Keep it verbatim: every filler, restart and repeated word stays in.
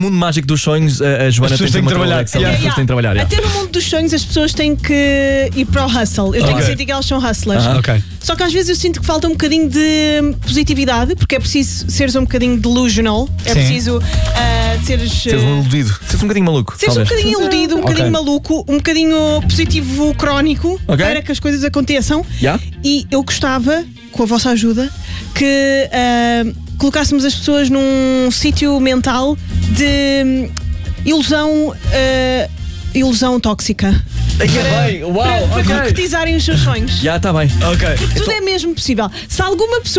mundo mágico dos sonhos, a Joana tem que têm que trabalhar. Excel, as pessoas têm que trabalhar. Até no mundo dos sonhos as pessoas têm que ir para o hustle. Eu tenho que sentir que elas são hustlers. Ah, ok. Só que às vezes eu sinto que falta um bocadinho de positividade, porque é preciso seres um bocadinho delusional. É Sim. preciso uh, seres. Seres um iludido, seres um bocadinho maluco. Seres um talvez. bocadinho iludido, um Ok. bocadinho maluco, um bocadinho positivo crónico Ok. para que as coisas aconteçam. Yeah? E eu gostava, com a vossa ajuda, que uh, colocássemos as pessoas num sítio mental de hum, ilusão, uh, ilusão tóxica. Bem, uau, Para ok. concretizarem os seus sonhos. Já está bem. Ok. Tudo é mesmo possível. Se alguma pessoa